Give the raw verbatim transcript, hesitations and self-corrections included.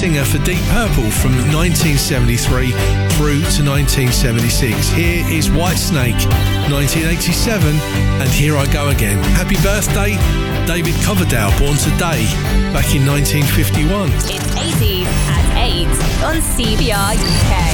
Singer for Deep Purple from nineteen seventy-three through to nineteen seventy-six. Here is Whitesnake, nineteen eighty-seven, and Here I Go Again. Happy birthday, David Coverdale, born today, back in nineteen fifty-one. It's eighties at eight on C B R U K.